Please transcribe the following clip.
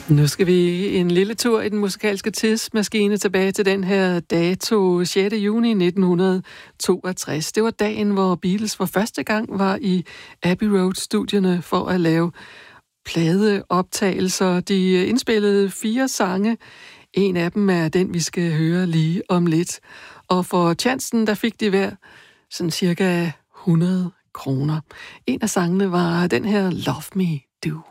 Nu skal vi en lille tur i den musikalske tidsmaskine tilbage til den her dato, 6. juni 1962. Det var dagen, hvor Beatles for første gang var i Abbey Road-studierne for at lave pladeoptagelser. De indspillede 4 sange. En af dem er den, vi skal høre lige om lidt. Og for chancen, der fik de hver sådan cirka 100 kroner. En af sangene var den her Love Me Do.